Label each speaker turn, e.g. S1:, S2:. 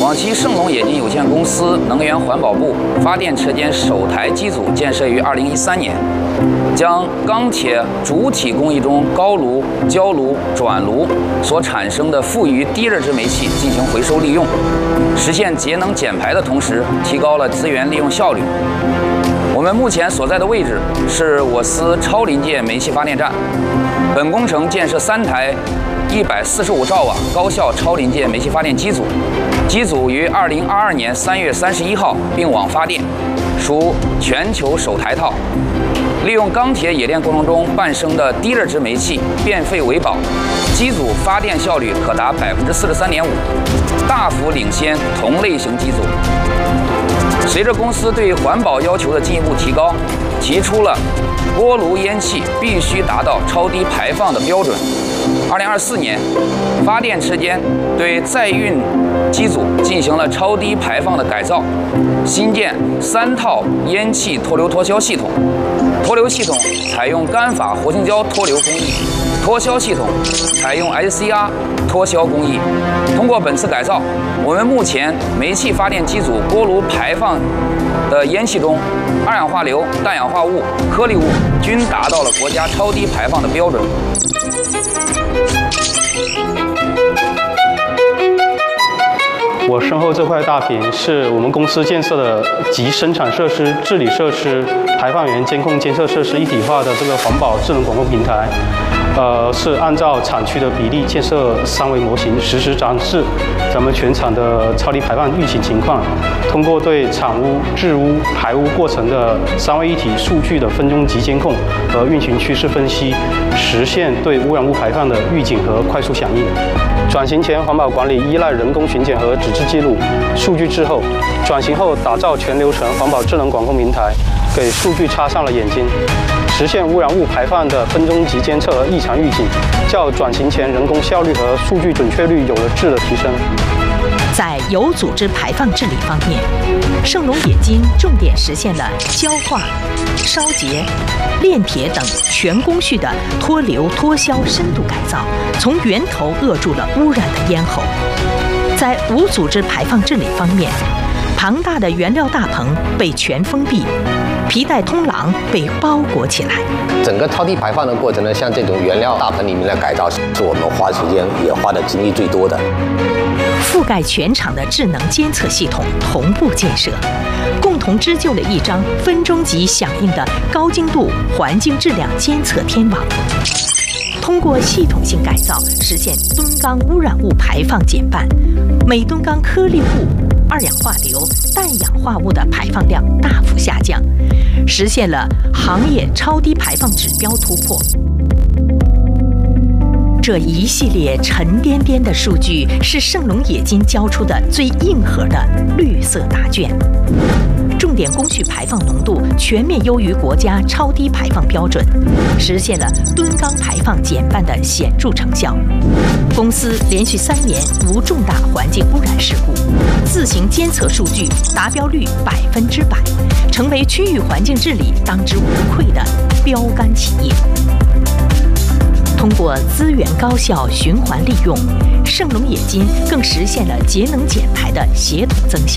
S1: 广西盛隆冶金有限公司能源环保部发电车间首台机组建设于2013年，将钢铁主体工艺中高炉、焦炉、转炉所产生的富余低热值煤气进行回收利用，实现节能减排的同时，提高了资源利用效率。我们目前所在的位置是我司超临界煤气发电站，本工程建设3台145兆瓦高效超临界煤气发电机组，机组于2022年3月31号并网发电，属全球首台套。利用钢铁冶炼过程中伴生的低热值煤气变废为宝，机组发电效率可达43.5%，大幅领先同类型机组。随着公司对环保要求的进一步提高，提出了锅炉烟气必须达到超低排放的标准。2024年，发电车间对载运机组进行了超低排放的改造，新建3套烟气脱硫脱硝系统，脱硫系统采用干法活性胶脱硫工艺，脱硝系统采用 SCR 脱硝工艺。通过本次改造，我们目前煤气发电机组锅炉排放的烟气中，二氧化硫、氮氧化物、颗粒物均达到了国家超低排放的标准。
S2: 我身后这块大屏是我们公司建设的集生产设施、治理设施、排放源监控监测设施一体化的这个环保智能管控平台。是按照厂区的比例建设3维模型，实时展示咱们全厂的超低排放运行情况。通过对产污、质污、排污过程的3位一体数据的分钟级监控和运行趋势分析，实现对污染物排放的预警和快速响应。转型前环保管理依赖人工巡检和纸质记录，数据滞后；转型后打造全流程环保智能管控平台，给数据插上了眼睛。实现污染物排放的分钟级监测和异常预警，较转型前人工效率和数据准确率有了质的提升。
S3: 在有组织排放治理方面，盛隆冶金重点实现了焦化、烧结、炼铁等全工序的脱硫脱硝深度改造，从源头扼住了污染的咽喉。在无组织排放治理方面，庞大的原料大棚被全封闭，皮带通廊被包裹起来。
S4: 整个超低排放的过程呢，像这种原料大棚里面的改造，是我们花时间也花的精力最多的。
S3: 覆盖全厂的智能监测系统同步建设，共同织就了一张分钟级响应的高精度环境质量监测天网。通过系统性改造，实现吨钢污染物排放减半，每吨钢颗粒物、二氧化硫、氮氧化物的排放量大幅下降，实现了行业超低排放指标突破。这一系列沉甸甸的数据是盛隆冶金交出的最硬核的绿色答卷。重点工序排放浓度全面优于国家超低排放标准，实现了吨钢排放减半的显著成效。公司连续3年无重大环境污染事故，自行监测数据达标率100%，成为区域环境治理当之无愧的标杆企业。通过资源高效循环利用，盛隆冶金更实现了节能减排的协同增效。